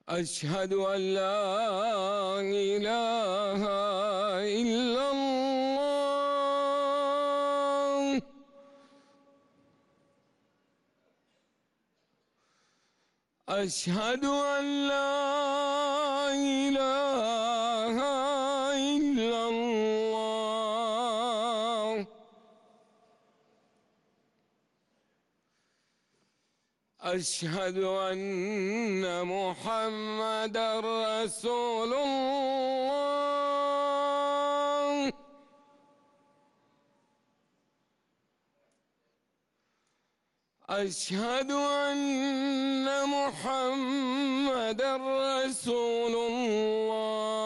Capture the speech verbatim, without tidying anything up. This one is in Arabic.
أشهد أن لا إله إلا الله. أشهد أن لا إله إلا الله. أشهد أن محمدًا رسول الله. أشهد أن محمدًا رسول الله.